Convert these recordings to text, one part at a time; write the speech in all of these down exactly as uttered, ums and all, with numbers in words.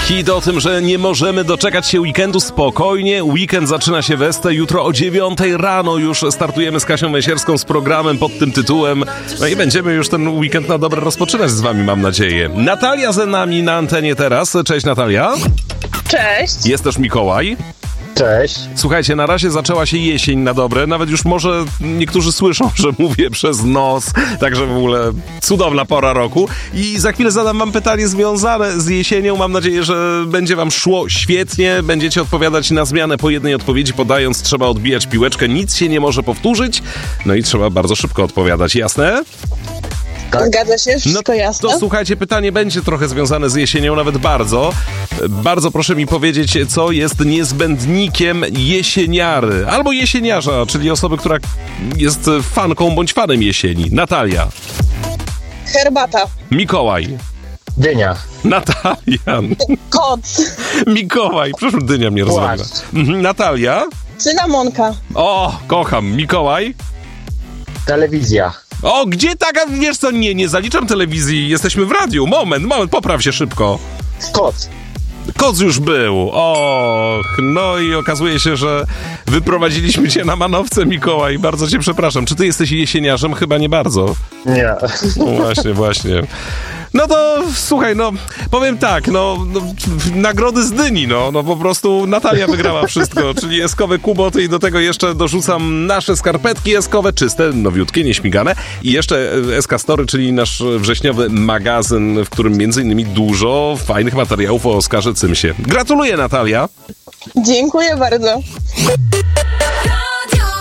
Hit o tym, że nie możemy doczekać się weekendu. Spokojnie, weekend zaczyna się we Ste. Jutro o dziewiątej rano już startujemy z Kasią Węsierską z programem pod tym tytułem. No i będziemy już ten weekend na dobre rozpoczynać z wami, mam nadzieję. Natalia ze nami na antenie teraz. Cześć, Natalia. Cześć. Jest też Mikołaj. Cześć. Słuchajcie, na razie zaczęła się jesień na dobre. Nawet już może niektórzy słyszą, że mówię przez nos. Także w ogóle cudowna pora roku. I za chwilę zadam wam pytanie związane z jesienią. Mam nadzieję, że będzie wam szło świetnie. Będziecie odpowiadać na zmianę po jednej odpowiedzi. Podając, trzeba odbijać piłeczkę. Nic się nie może powtórzyć. No i trzeba bardzo szybko odpowiadać. Jasne? Tak. Zgadza się, wszystko no, jasne. To słuchajcie, pytanie będzie trochę związane z jesienią, nawet bardzo. Bardzo proszę mi powiedzieć, co jest niezbędnikiem jesieniary albo jesieniarza, czyli osoby, która jest fanką bądź fanem jesieni. Natalia. Herbata. Mikołaj. Dynia. Natalia. Koc. Mikołaj. Przepraszam, dynia mnie rozwaliła. Mhm. Natalia. Cynamonka. O, kocham. Mikołaj. Telewizja. O, gdzie taka, wiesz co, nie, nie zaliczam telewizji, jesteśmy w radiu. Moment, moment, popraw się szybko. Koc. Koc już był. Och, no i okazuje się, że wyprowadziliśmy cię na manowce, Mikołaj. Bardzo cię przepraszam. Czy ty jesteś jesieniarzem? Chyba nie bardzo. Nie. No właśnie, właśnie. No to słuchaj, no powiem tak, no, no nagrody z dyni, no, no po prostu Natalia wygrała wszystko, czyli eskowe kuboty i do tego jeszcze dorzucam nasze skarpetki eskowe, czyste, nowiutkie, nieśmigane i jeszcze S K Story, czyli nasz wrześniowy magazyn, w którym między innymi dużo fajnych materiałów o Oskarze Cymsie. Gratuluję, Natalia. Dziękuję bardzo.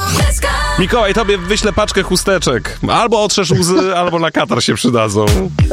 Mikołaj, tobie wyślę paczkę chusteczek. Albo otrzesz łzy, albo na katar się przydadzą.